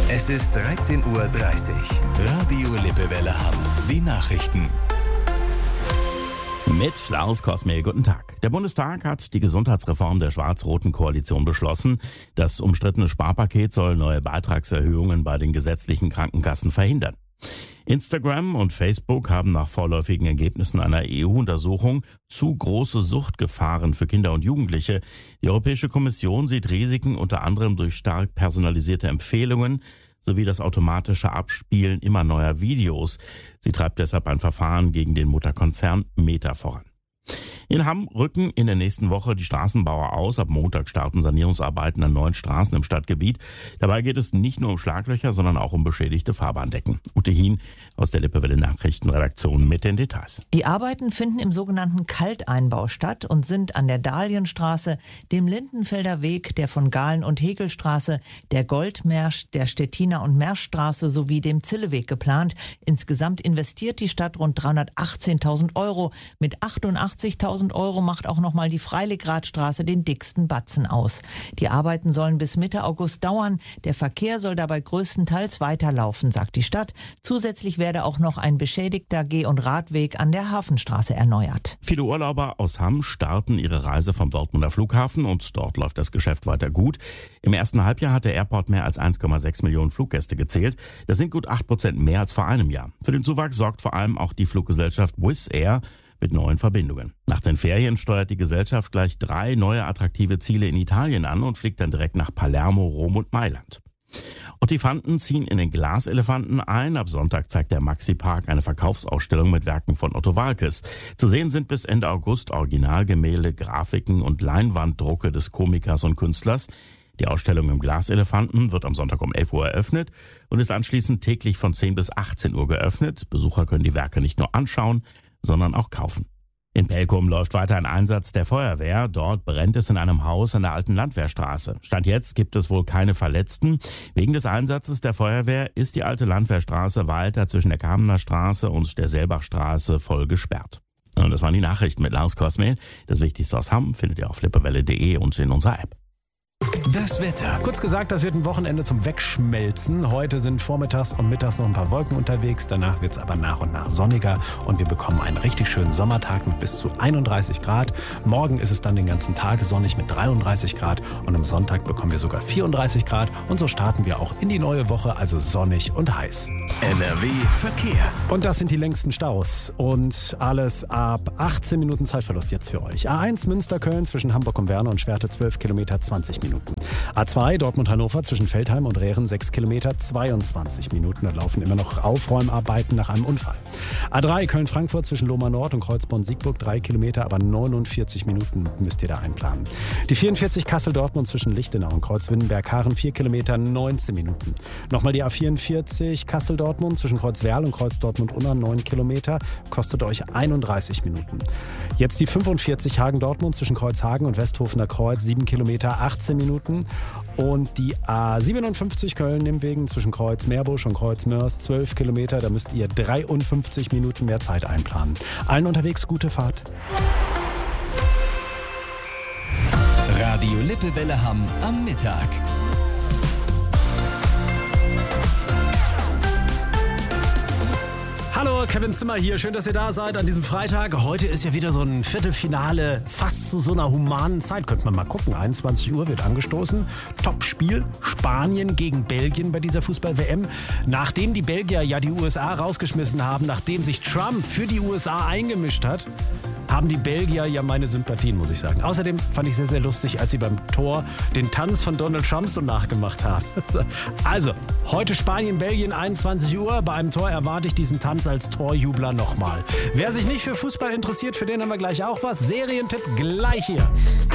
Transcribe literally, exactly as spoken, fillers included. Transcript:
Es ist dreizehn Uhr dreißig. Radio Lippewelle Hamm. Die Nachrichten. Mit Lars Kosmel, guten Tag. Der Bundestag hat die Gesundheitsreform der schwarz-roten Koalition beschlossen. Das umstrittene Sparpaket soll neue Beitragserhöhungen bei den gesetzlichen Krankenkassen verhindern. Instagram und Facebook haben nach vorläufigen Ergebnissen einer E U-Untersuchung zu große Suchtgefahren für Kinder und Jugendliche. Die Europäische Kommission sieht Risiken unter anderem durch stark personalisierte Empfehlungen sowie das automatische Abspielen immer neuer Videos. Sie treibt deshalb ein Verfahren gegen den Mutterkonzern Meta voran. In Hamm rücken in der nächsten Woche die Straßenbauer aus. Ab Montag starten Sanierungsarbeiten an neun Straßen im Stadtgebiet. Dabei geht es nicht nur um Schlaglöcher, sondern auch um beschädigte Fahrbahndecken. Ute Hien aus der Lippewelle Nachrichtenredaktion mit den Details. Die Arbeiten finden im sogenannten Kalteinbau statt und sind an der Dahlienstraße, dem Lindenfelder Weg, der von Gahlen- und Hegelstraße, der Goldmersch, der Stettiner- und Merschstraße sowie dem Zilleweg geplant. Insgesamt investiert die Stadt rund dreihundertachtzehntausend Euro. Mit achtundachtzigtausend Euro macht auch nochmal die Freiligradstraße den dicksten Batzen aus. Die Arbeiten sollen bis Mitte August dauern. Der Verkehr soll dabei größtenteils weiterlaufen, sagt die Stadt. Zusätzlich werde auch noch ein beschädigter Geh- und Radweg an der Hafenstraße erneuert. Viele Urlauber aus Hamm starten ihre Reise vom Dortmunder Flughafen und dort läuft das Geschäft weiter gut. Im ersten Halbjahr hat der Airport mehr als eins Komma sechs Millionen Fluggäste gezählt. Das sind gut acht Prozent mehr als vor einem Jahr. Für den Zuwachs sorgt vor allem auch die Fluggesellschaft Wizz Air mit neuen Verbindungen. Nach den Ferien steuert die Gesellschaft gleich drei neue attraktive Ziele in Italien an und fliegt dann direkt nach Palermo, Rom und Mailand. Ottifanten ziehen in den Glaselefanten ein. Ab Sonntag zeigt der Maxi-Park eine Verkaufsausstellung mit Werken von Otto Waalkes. Zu sehen sind bis Ende August Originalgemälde, Grafiken und Leinwanddrucke des Komikers und Künstlers. Die Ausstellung im Glaselefanten wird am Sonntag um elf Uhr eröffnet und ist anschließend täglich von zehn bis achtzehn Uhr geöffnet. Besucher können die Werke nicht nur anschauen, sondern auch kaufen. In Pelkum läuft weiter ein Einsatz der Feuerwehr. Dort brennt es in einem Haus an der alten Landwehrstraße. Stand jetzt gibt es wohl keine Verletzten. Wegen des Einsatzes der Feuerwehr ist die alte Landwehrstraße weiter zwischen der Kamener Straße und der Selbachstraße voll gesperrt. Und das waren die Nachrichten mit Lars Kosmel. Das Wichtigste aus Hamm findet ihr auf lippewelle punkt de und in unserer App. Das Wetter. Kurz gesagt, das wird ein Wochenende zum Wegschmelzen. Heute sind vormittags und mittags noch ein paar Wolken unterwegs. Danach wird es aber nach und nach sonniger und wir bekommen einen richtig schönen Sommertag mit bis zu einunddreißig Grad. Morgen ist es dann den ganzen Tag sonnig mit dreiunddreißig Grad und am Sonntag bekommen wir sogar vierunddreißig Grad. Und so starten wir auch in die neue Woche, also sonnig und heiß. N R W Verkehr. Und das sind die längsten Staus. Und alles ab achtzehn Minuten Zeitverlust jetzt für euch. A eins Münster-Köln zwischen Hamburg und Werne und Schwerte zwölf Kilometer, zwanzig Minuten. A zwei Dortmund-Hannover zwischen Feldheim und Rehren sechs Kilometer, zweiundzwanzig Minuten. Da laufen immer noch Aufräumarbeiten nach einem Unfall. A drei Köln-Frankfurt zwischen Lohmar Nord und Kreuzborn-Siegburg drei Kilometer, aber neunundvierzig Minuten müsst ihr da einplanen. Die vierundvierzig Kassel-Dortmund zwischen Lichtenau und Kreuz-Windenberg-Haaren vier Kilometer, neunzehn Minuten. Nochmal die A vierundvierzig Kassel-Dortmund zwischen Kreuz-Werl und Kreuz-Dortmund-Unna neun Kilometer, kostet euch einunddreißig Minuten. Jetzt die fünfundvierzig Hagen-Dortmund zwischen Kreuzhagen und Westhofener Kreuz sieben Kilometer, achtzehn Minuten. Und die A siebenundfünfzig Köln-Nimwegen zwischen Kreuz-Meerbusch und Kreuz-Mörs zwölf Kilometer, da müsst ihr dreiundfünfzig Minuten mehr Zeit einplanen. Allen unterwegs gute Fahrt. Radio Lippewelle Hamm am Mittag. Hallo, Kevin Zimmer hier. Schön, dass ihr da seid an diesem Freitag. Heute ist ja wieder so ein Viertelfinale, fast zu so einer humanen Zeit. Könnte man mal gucken. einundzwanzig Uhr wird angestoßen. Top-Spiel. Spanien gegen Belgien bei dieser Fußball-W M. Nachdem die Belgier ja die U S A rausgeschmissen haben, nachdem sich Trump für die U S A eingemischt hat, haben die Belgier ja meine Sympathien, muss ich sagen. Außerdem fand ich sehr, sehr lustig, als sie beim Tor den Tanz von Donald Trump so nachgemacht haben. Also, heute Spanien, Belgien, einundzwanzig Uhr. Bei einem Tor erwarte ich diesen Tanz als Torjubler nochmal. Wer sich nicht für Fußball interessiert, für den haben wir gleich auch was. Serientipp gleich hier.